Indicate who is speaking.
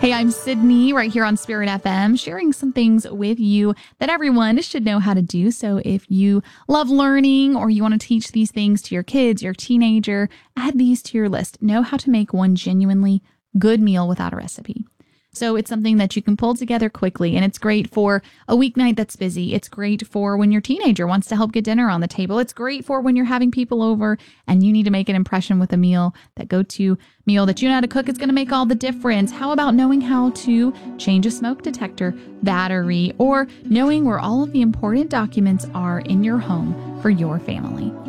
Speaker 1: Hey, I'm Sydney right here on Spirit FM, sharing some things with you that everyone should know how to do. So if you love learning or you want to teach these things to your kids, your teenager, add these to your list. Know how to make one genuinely good meal without a recipe. So it's something that you can pull together quickly, and it's great for a weeknight that's busy. It's great for when your teenager wants to help get dinner on the table. It's great for when you're having people over and you need to make an impression with a meal. That go-to meal that you know how to cook is going to make all the difference. How about knowing how to change a smoke detector battery, or knowing where all of the important documents are in your home for your family?